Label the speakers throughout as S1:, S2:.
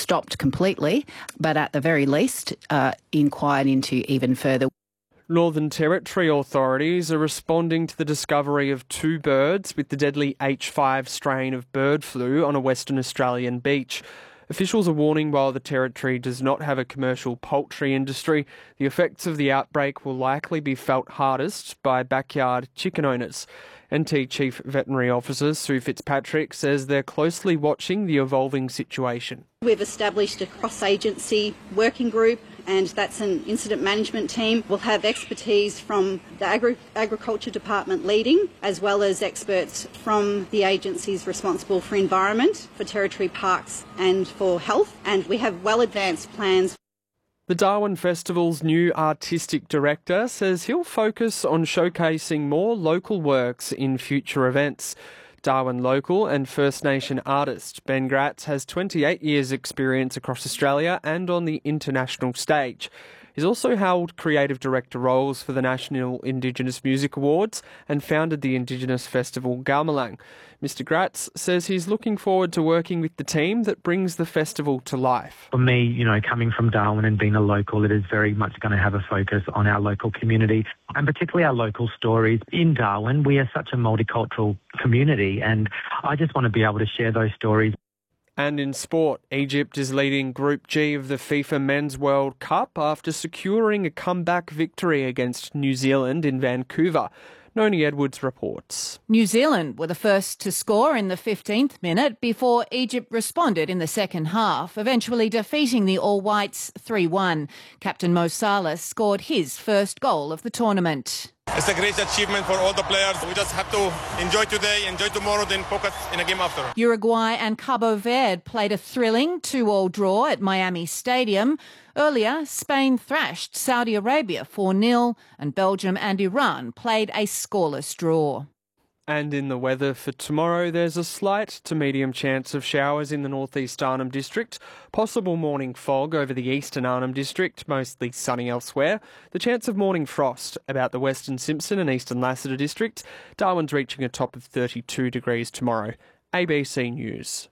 S1: stopped completely, but at the very least inquired into even further.
S2: Northern Territory authorities are responding to the discovery of 2 birds with the deadly H5 strain of bird flu on a Western Australian beach. Officials are warning while the Territory does not have a commercial poultry industry, the effects of the outbreak will likely be felt hardest by backyard chicken owners. NT Chief Veterinary Officer Sue Fitzpatrick says they're closely watching the evolving situation.
S3: We've established a cross-agency working group, and that's an incident management team. We'll have expertise from the Agriculture Department leading, as well as experts from the agencies responsible for environment, for Territory Parks and for health, and we have well-advanced plans.
S2: The Darwin Festival's new artistic director says he'll focus on showcasing more local works in future events. Darwin local and First Nation artist Ben Gratz has 28 years' experience across Australia and on the international stage. He's also held creative director roles for the National Indigenous Music Awards and founded the Indigenous festival Galmalang. Mr Gratz says he's looking forward to working with the team that brings the festival to life.
S4: For me, coming from Darwin and being a local, it is very much going to have a focus on our local community and particularly our local stories. In Darwin, we are such a multicultural community and I just want to be able to share those stories.
S2: And in sport, Egypt is leading Group G of the FIFA Men's World Cup after securing a comeback victory against New Zealand in Vancouver. Noni Edwards reports.
S5: New Zealand were the first to score in the 15th minute before Egypt responded in the second half, eventually defeating the All Whites 3-1. Captain Mo Salah scored his first goal of the tournament.
S6: It's a great achievement for all the players. We just have to enjoy today, enjoy tomorrow, then focus in a game after.
S5: Uruguay and Cabo Verde played a thrilling 2-2 draw at Miami Stadium. Earlier, Spain thrashed Saudi Arabia 4-0 and Belgium and Iran played a scoreless draw.
S2: And in the weather for tomorrow, there's a slight to medium chance of showers in the northeast Arnhem District, possible morning fog over the eastern Arnhem District, mostly sunny elsewhere, the chance of morning frost about the western Simpson and eastern Lassiter District. Darwin's reaching a top of 32 degrees tomorrow. ABC News.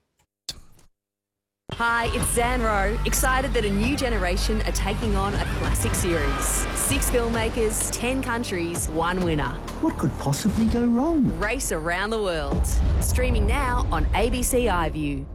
S7: Hi, it's Zan Rowe, excited that a new generation are taking on a classic series. 6 filmmakers, 10 countries, 1 winner.
S8: What could possibly go wrong?
S7: Race around the world. Streaming now on ABC iView.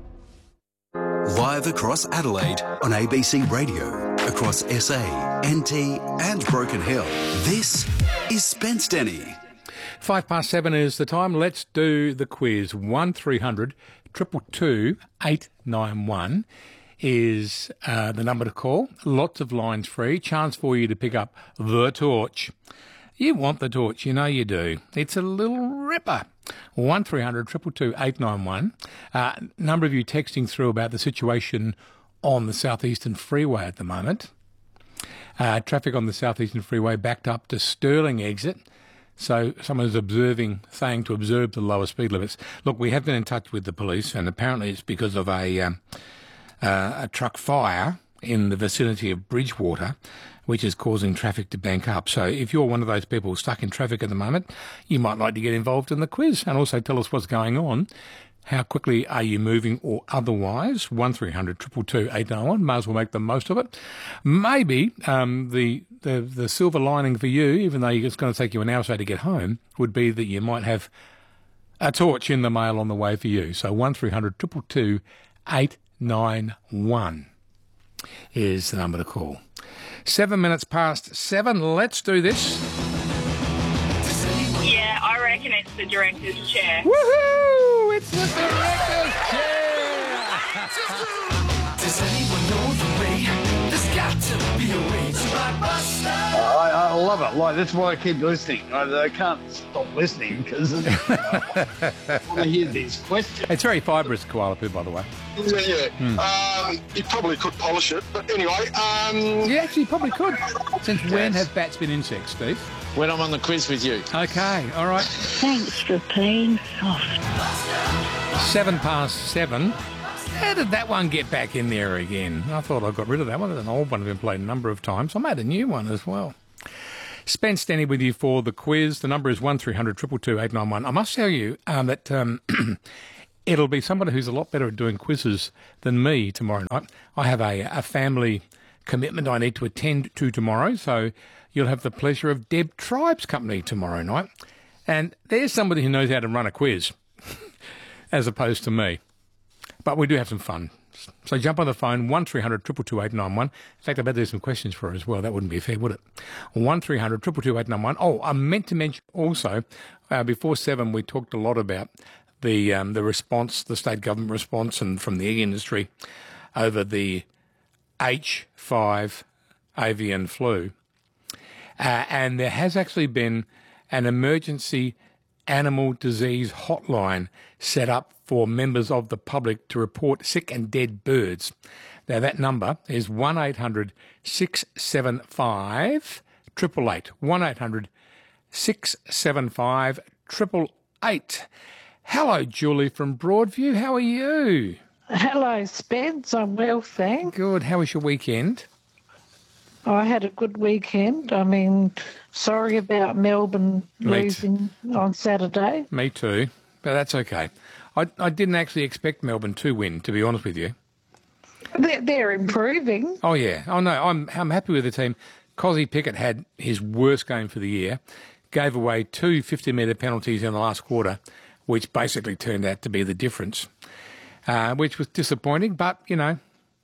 S9: Live across Adelaide on ABC Radio, across SA, NT and Broken Hill. This is Spence Denny.
S10: 7:05 is the time. Let's do the quiz. 1300 222 891 is the number to call. Lots of lines free. Chance for you to pick up the torch. You want the torch, you know you do. It's a little ripper. 1300 222 891. Number of you texting through about the situation on the Southeastern Freeway at the moment. Traffic on the Southeastern Freeway backed up to Stirling exit. So someone's saying to observe the lower speed limits. Look, we have been in touch with the police, and apparently it's because of a truck fire in the vicinity of Bridgewater, which is causing traffic to bank up. So if you're one of those people stuck in traffic at the moment, you might like to get involved in the quiz and also tell us what's going on. How quickly are you moving or otherwise? 1300 222 891. May as well make the most of it. Maybe the silver lining for you, even though it's going to take you an hour or so to get home, would be that you might have a torch in the mail on the way for you. So 1300 222 891 is the number to call. 7 minutes past 7. Let's do this.
S11: Yeah, I reckon it's the director's chair.
S10: Woohoo! It's the director's chair!
S12: Does anyone know the way? There's got to be a way to Blockbuster.
S13: I love it. That's why I keep listening. I can't stop listening because I want to hear these questions.
S10: It's very fibrous, Koala Poo, by the way.
S14: Yeah. You probably could polish it, but anyway.
S10: You actually probably could. Since when have bats been insects, Steve?
S15: When I'm on the quiz with you.
S10: Okay, all right.
S16: Thanks for playing soft.
S10: 7:07. How did that one get back in there again? I thought I got rid of that one. It's an old one I've been played a number of times. I made a new one as well. Spence Denny with you for the quiz. The number is 1300 222 891. I must tell you that it'll be somebody who's a lot better at doing quizzes than me tomorrow night. I have a family commitment I need to attend to tomorrow, so you'll have the pleasure of Deb Tribe's company tomorrow night. And there's somebody who knows how to run a quiz, as opposed to me. But we do have some fun. So jump on the phone, 1300 222 891. In fact, I bet there's some questions for her as well. That wouldn't be fair, would it? 1300 222 891. Oh, I meant to mention also, before 7, we talked a lot about the response, the state government response, and from the egg industry over the H5 avian flu. And there has actually been an emergency animal disease hotline set up for members of the public to report sick and dead birds. Now, that number is 1-800-675-888. 1-800-675-888. Hello, Julie from Broadview. How are you?
S17: Hello, Spence. I'm well, thanks.
S10: Good. How was your weekend?
S17: I had a good weekend. I mean, sorry about Melbourne losing on Saturday.
S10: Me too, but that's okay. I didn't actually expect Melbourne to win, to be honest with you.
S17: They're improving.
S10: Oh, yeah. Oh, no, I'm happy with the team. Cozzy Pickett had his worst game for the year, gave away 2 50-metre penalties in the last quarter, which basically turned out to be the difference, which was disappointing. But, you know,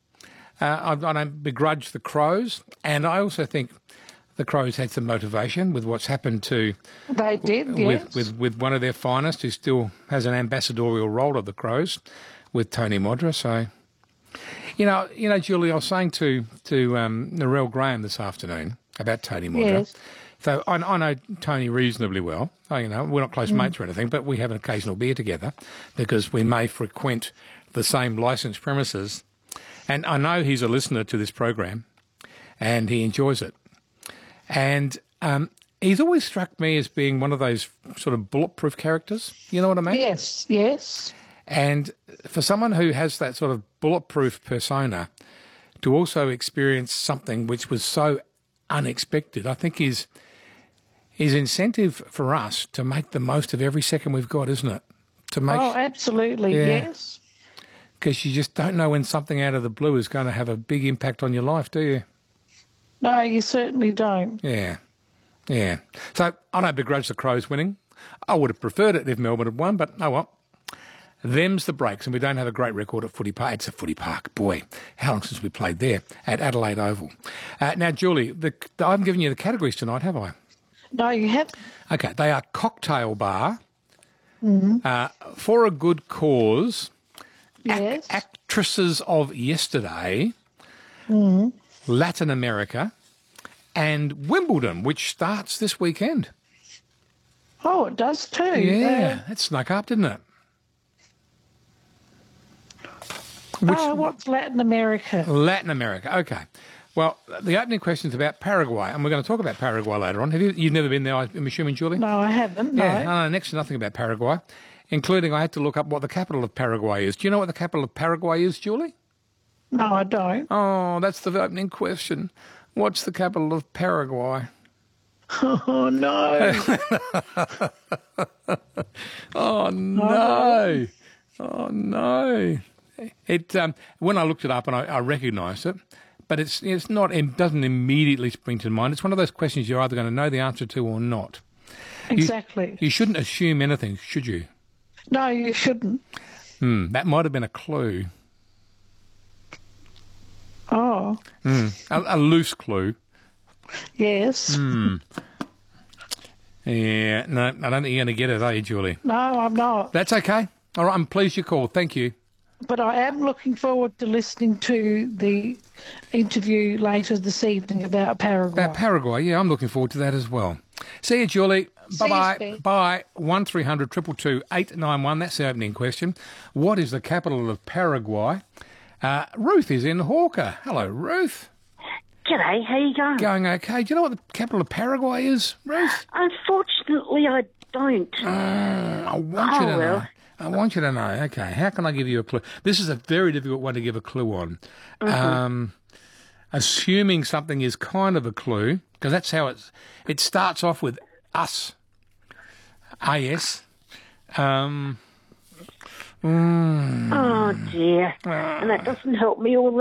S10: I don't begrudge the Crows, and I also think the Crows had some motivation with what's happened to...
S17: They did, yes.
S10: With one of their finest, who still has an ambassadorial role of the Crows, with Tony Modra. So, you know, Julie, I was saying to Narelle Graham this afternoon about Tony Modra.
S17: Yes.
S10: So I know Tony reasonably well. You know, we're not close mates or anything, but we have an occasional beer together because we may frequent the same licensed premises. And I know he's a listener to this program, and he enjoys it. And he's always struck me as being one of those sort of bulletproof characters. You know what I mean?
S17: Yes, yes.
S10: And for someone who has that sort of bulletproof persona to also experience something which was so unexpected, I think is incentive for us to make the most of every second we've got, isn't it?
S17: Oh, absolutely, yes.
S10: Because you just don't know when something out of the blue is going to have a big impact on your life, do you?
S17: No, you certainly don't.
S10: Yeah. So I don't begrudge the Crows winning. I would have preferred it if Melbourne had won, but oh well. Them's the breaks, and we don't have a great record at Footy Park. It's a Footy Park, boy. How long since we played there? At Adelaide Oval. Now, Julie, I haven't given you the categories tonight, have I?
S17: No, you haven't.
S10: Okay, they are cocktail bar, for a good cause,
S17: yes,
S10: actresses of yesterday, Latin America, and Wimbledon, which starts this weekend.
S17: Oh, it does too.
S10: Yeah, that snuck up, didn't it?
S17: What's Latin America?
S10: Latin America, okay. Well, the opening question is about Paraguay, and we're going to talk about Paraguay later on. You've never been there, I'm assuming, Julie?
S17: No, I haven't, no.
S10: Yeah, no, next to nothing about Paraguay, including I had to look up what the capital of Paraguay is. Do you know what the capital of Paraguay is, Julie?
S17: No, I don't.
S10: Oh, that's the opening question. What's the capital of Paraguay?
S17: Oh, no.
S10: Oh, no. Oh, no. When I looked it up and I recognised it, but it doesn't immediately spring to mind. It's one of those questions you're either going to know the answer to or not.
S17: Exactly.
S10: You shouldn't assume anything, should you?
S17: No, you shouldn't.
S10: That might have been a clue.
S17: Oh.
S10: A loose clue.
S17: Yes.
S10: Yeah, no, I don't think you're going to get it, are you, Julie?
S17: No, I'm not.
S10: That's okay. All right, I'm pleased you called. Thank you.
S17: But I am looking forward to listening to the interview later this evening about Paraguay.
S10: About Paraguay, yeah, I'm looking forward to that as well. See you, Julie. Bye-bye. Bye. 1300 222 891. That's the opening question. What is the capital of Paraguay? Ruth is in Hawker. Hello, Ruth.
S18: G'day, how you going?
S10: Going okay. Do you know what the capital of Paraguay is, Ruth?
S18: Unfortunately, I don't.
S10: I want you to know. I want you to know. Okay, how can I give you a clue? This is a very difficult one to give a clue on. Assuming something is kind of a clue, because that's how it starts off with us. A-S.
S18: Oh, dear. And that doesn't help me all